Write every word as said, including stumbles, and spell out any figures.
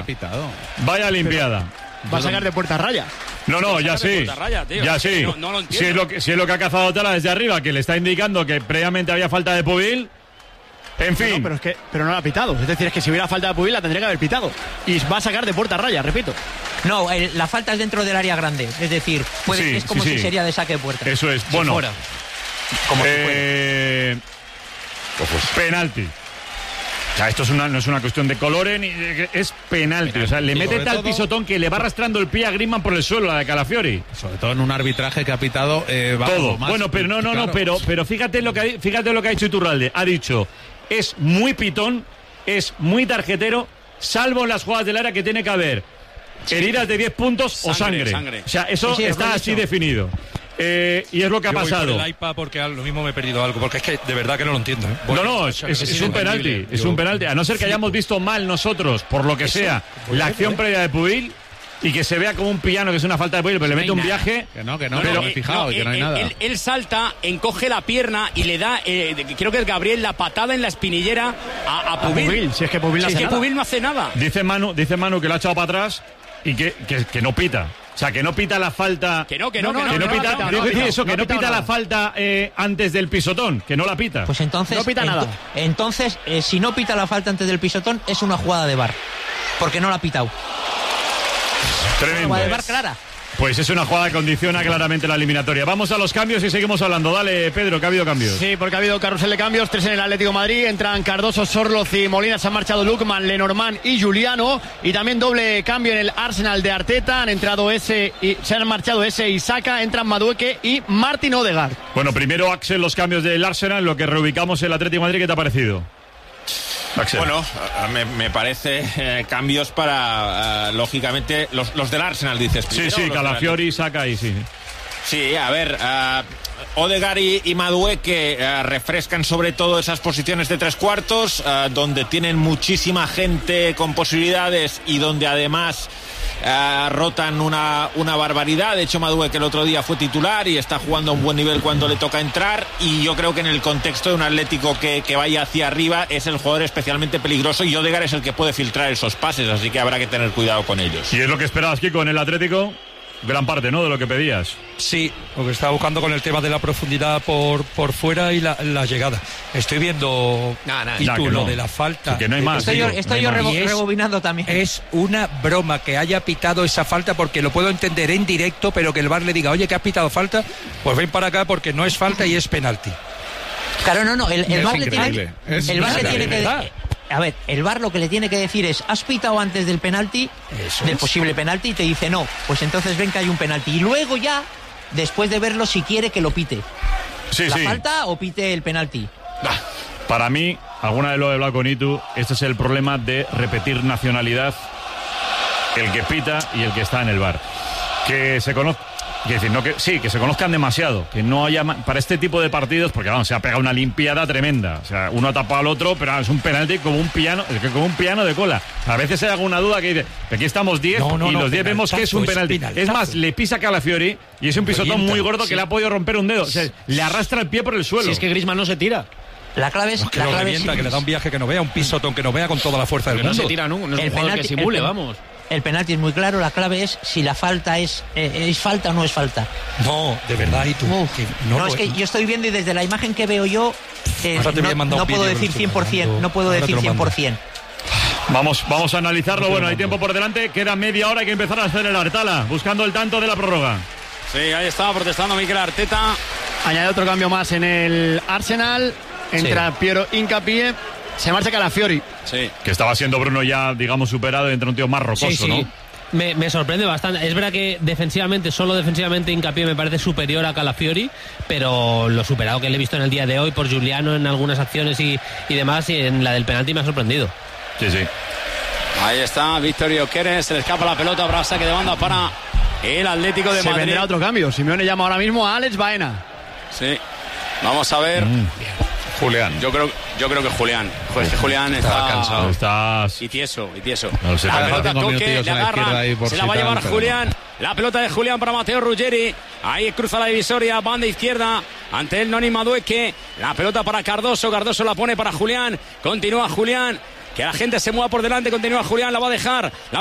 Pitado. Vaya limpiada. Va a sacar de puerta raya. No, no, ya sí. Raya, tío. Ya sí. No, no lo entiendo. Si es lo que, si es lo que ha cazado Tala desde arriba, que le está indicando que previamente había falta de Pubil. En fin. No, no, pero es que pero no la ha pitado. Es decir, es que si hubiera falta de Pubil la tendría que haber pitado. Y va a sacar de puerta raya, repito. No, el, la falta es dentro del área grande. Es decir, puede, Sí, es como sí, si sí. sería de saque de puerta. Eso es. Si Bueno. fuera. Como eh, penalti. O sea, esto es una, no es una cuestión de colores, ni de, es penalti. O sea, le Y mete sobre tal todo- pisotón que le va arrastrando el pie a Griezmann por el suelo, la de Calafiori. Sobre todo en un arbitraje que ha pitado eh, vamos, Todo. más- Bueno, pero no, no, claro. no, pero, pero fíjate lo que ha, fíjate lo que ha dicho Iturralde. Ha dicho, es muy pitón, es muy tarjetero, salvo en las jugadas del área que tiene que haber heridas de diez puntos o Sangre, sangre. sangre. O sea, eso Sí, sí, está lo he así dicho. definido. Eh, y es lo que ha Yo voy por pasado. el iPad porque a lo mismo me he perdido algo, porque es que de verdad que no lo entiendo. ¿eh? No, Bueno, no, o es, sea, es- que es es un penalti, inentendible. es Yo- un penalti. A no ser que hayamos visto mal nosotros, por lo que sea, la acción previa de Pubil y que se vea como un piano, que es una falta de Pubil, pero le mete un viaje. Que no, que no, No, pero no, me he eh, fijado, no, que no eh, hay eh, nada. Él, él salta, encoge la pierna y le da, eh, de- creo que es Gabriel, la patada en la espinillera a, a A Pubil. Pubil, si es que Pubil no Si es hace que nada. Pubil no hace nada. Dice Manu, dice Manu que lo ha echado para atrás y que, que, que no pita. O sea, que no pita la falta. Que no, que no, No, que no. Que no, que no, pita, que no, digo que decir no. eso, que no no, ha pitado pita la nada. falta eh, antes del pisotón, que no la pita. Pues entonces, No pita ento- nada. entonces eh, si no pita la falta antes del pisotón, es una jugada de V A R. Porque no la ha pitado. Una Tremendo. jugada de V A R clara. Pues es una jugada que condiciona claramente la eliminatoria. Vamos a los cambios y seguimos hablando. Dale, Pedro, que ha habido cambios. Sí, porque ha habido carrusel de cambios, tres en el Atlético de Madrid, entran Cardoso, Sorloz y Molina, se han marchado Lukman, Lenormand y Juliano, y también doble cambio en el Arsenal de Arteta, han entrado ese y se han marchado ese y Saka, entran Madueque y Martin Odegaard. Bueno, primero, Axel, los cambios del Arsenal, lo que reubicamos el Atlético de Madrid, ¿qué te ha parecido? Axel. Bueno, a- a- me, me parece eh, cambios para, eh, lógicamente, los, los del Arsenal, dices. Sí, primero, sí, los del Calafiori, saca y sí. Sí, a ver, uh, Odegaard y, y Madueque uh, refrescan sobre todo esas posiciones de tres cuartos, uh, donde tienen muchísima gente con posibilidades y donde además uh, rotan una, una barbaridad. De hecho, Madueque el otro día fue titular y está jugando a un buen nivel cuando le toca entrar, y yo creo que en el contexto de un Atlético que, que vaya hacia arriba es el jugador especialmente peligroso, y Odegaard es el que puede filtrar esos pases, así que habrá que tener cuidado con ellos. ¿Y es lo que esperabas, Kiko, en el Atlético? Gran parte, ¿no?, de lo que pedías. Sí, lo que estaba buscando con el tema de la profundidad por, por fuera y la, la llegada. Estoy viendo Nah, nah, y nah, tú, que lo no. de la falta. Que no hay más. Estoy yo, digo, estoy no hay yo más. rebo- Y es- rebobinando también. Es una broma que haya pitado esa falta, porque lo puedo entender en directo, pero que el V A R le diga, oye, que has pitado falta, pues ven para acá porque no es falta y es penalti. Claro, no, no, el, el Es V A R le tiene, increíble. Es el V A R le tiene que increíble. a ver, el V A R lo que le tiene que decir es, ¿has pitado antes del penalti? Eso del es. posible penalti, y te dice no, pues entonces ven que hay un penalti. Y luego ya, después de verlo, si quiere que lo pite. Sí, ¿La sí. falta o pite el penalti? Para mí, alguna vez lo he hablado con Itu, este es el problema de repetir nacionalidad, el que pita y el que está en el bar. Que se conozca, que decir, no que sí, que se conozcan demasiado, que no haya ma- para este tipo de partidos, porque vamos, se ha pegado una limpiada tremenda. O sea, uno ha tapado al otro, pero es un penalti como un piano, es que como un piano de cola. A veces hay alguna duda que dice, aquí estamos diez No, no, y no, los diez vemos que es un penaltazo, es penalti. Es, penaltazo. más, le pisa Calafiori y es un pisotón Revienta, muy gordo que sí. le ha podido romper un dedo. O sea, le arrastra el pie por el suelo. Si es que Griezmann no se tira. La clave es... Que la lo clave es- revienta, que le da un viaje que no vea, un pisotón que no vea con toda la fuerza del Que no mundo. se tira, ¿no? No es El un jugador penalti- que simule, el pen- vamos. El penalti es muy claro, la clave es si la falta es, eh, es falta o no es falta. No, de verdad, y tú. Uf. que No, lo es que es. yo estoy viendo y desde la imagen que veo yo, eh, Ahora te voy a no, mandar no un puedo vídeo que decir lo estoy cien por ciento, mandando. no puedo Ahora te decir lo cien por mando. ciento. Vamos, vamos a analizarlo. No te Bueno, lo hay mando. tiempo por delante. Queda media hora. Hay que empezar a acelerar. Tala, buscando el tanto de la prórroga. Sí, ahí estaba protestando Mikel Arteta. Añade otro cambio más en el Arsenal, entra Piero Hincapié, se marcha Calafiori. Sí. Que estaba siendo Bruno ya, digamos, superado y entra un tío más rocoso, Sí, sí. ¿no? Me, me sorprende bastante. Es verdad que defensivamente, solo defensivamente, Hincapié me parece superior a Calafiori, pero lo superado que le he visto en el día de hoy por Juliano en algunas acciones y, y demás, y en la del penalti me ha sorprendido. Sí, sí. Ahí está Víctor Gyökeres, se le escapa la pelota, habrá saque de banda para el Atlético de Se Madrid. vendrá otro cambio. Simeone llama ahora mismo a Alex Baena. Sí. Vamos a ver. Julián. Yo creo, yo creo que Julián. Pues que Julián está Estaba cansado. Estás... Y tieso, y tieso. No sé, la te ha pelota dejado cinco toque, minutillos le en la izquierda agarran, ahí por se la si va a tal, llevar pero Julián. La pelota de Julián para Mateo Ruggeri. Ahí cruza la divisoria, banda izquierda. Ante el Noni Madueque. La pelota para Cardoso. Cardoso la pone para Julián. Continúa Julián. que la gente se mueva por delante, continúa Julián, la va a dejar. La